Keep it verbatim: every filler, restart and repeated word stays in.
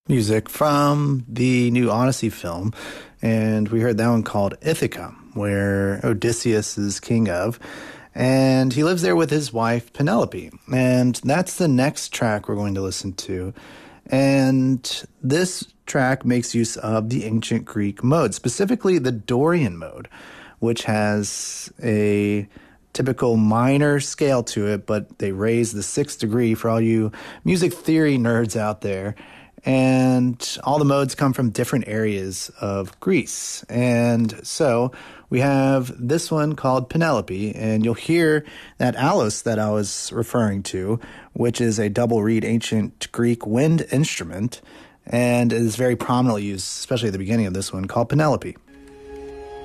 Music from the new Odyssey film, and we heard that one called Ithaca, where Odysseus is king of, and he lives there with his wife Penelope, and that's the next track we're going to listen to. And this track makes use of the ancient Greek mode, specifically the Dorian mode, which has a typical minor scale to it, but they raise the sixth degree for all you music theory nerds out there. And all the modes come from different areas of Greece. And so we have this one called Penelope, and you'll hear that allos that I was referring to, which is a double reed ancient Greek wind instrument, and is very prominently used, especially at the beginning of this one, called Penelope.